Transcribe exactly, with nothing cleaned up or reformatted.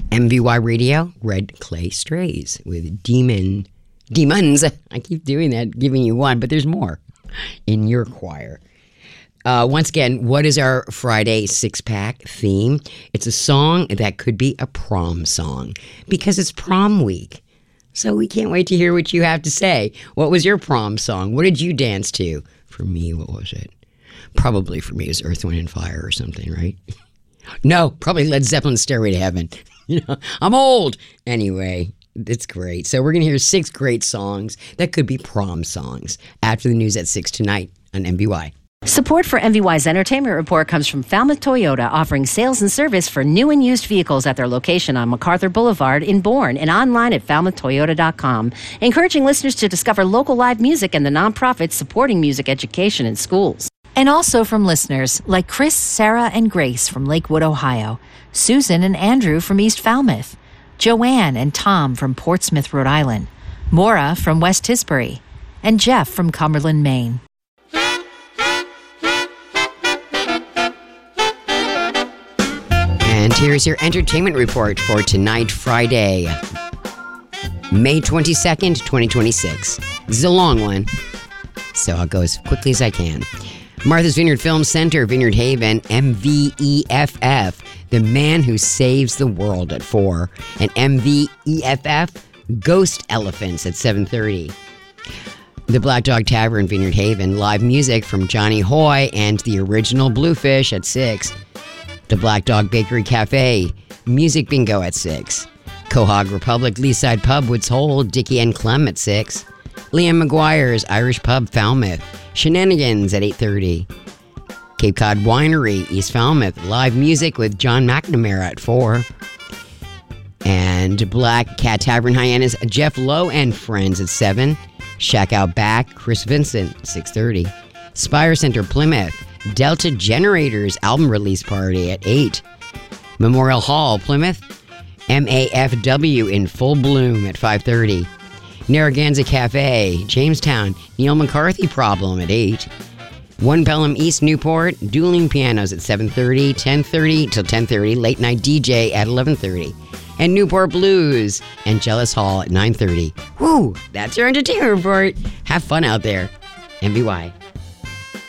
M V Y Radio, Red Clay Strays with Demon, Demons. I keep doing that, giving you one, but there's more in your choir. Uh, once again, what is our Friday six-pack theme? It's a song that could be a prom song because it's prom week. So we can't wait to hear what you have to say. What was your prom song? What did you dance to? For me, what was it? Probably for me, it was Earth, Wind, and Fire or something, right? No, probably Led Zeppelin's Stairway to Heaven. You know, I'm old. Anyway, it's great. So we're going to hear six great songs that could be prom songs after the news at six tonight on M V Y. Support for M V Y's Entertainment Report comes from Falmouth Toyota, offering sales and service for new and used vehicles at their location on MacArthur Boulevard in Bourne and online at falmouth toyota dot com, encouraging listeners to discover local live music and the nonprofits supporting music education in schools. And also from listeners like Chris, Sarah, and Grace from Lakewood, Ohio, Susan and Andrew from East Falmouth, Joanne and Tom from Portsmouth, Rhode Island, Maura from West Tisbury, and Jeff from Cumberland, Maine. And here's your entertainment report for tonight, Friday, May twenty-second, twenty twenty-six. This is a long one, so I'll go as quickly as I can. Martha's Vineyard Film Center, Vineyard Haven, M V E F F, The Man Who Saves the World at four, and M V E F F, Ghost Elephants at seven thirty. The Black Dog Tavern, Vineyard Haven, live music from Johnny Hoy and the Original Bluefish at six. The Black Dog Bakery Cafe, music bingo at six. Quahog Republic, Leaside Pub, Woods Hole, Dickie and Clem at six. Liam McGuire's Irish Pub, Falmouth, Shenanigans at eight thirty. Cape Cod Winery, East Falmouth, live music with John McNamara at four. And Black Cat Tavern Hyannis, Jeff Lowe and Friends at seven. Shack Out Back, Chris Vincent, six thirty. Spire Center Plymouth, Delta Generators album release party at eight. Memorial Hall, Plymouth, M A F W in full bloom at five thirty. Narragansett Cafe, Jamestown, Neil McCarthy Problem at eight. One Pelham East Newport, Dueling Pianos at seven thirty, ten thirty till ten thirty, Late Night D J at eleven thirty. And Newport Blues and Jealous Hall at nine thirty. Woo! That's your entertainment report. Have fun out there. M V Y.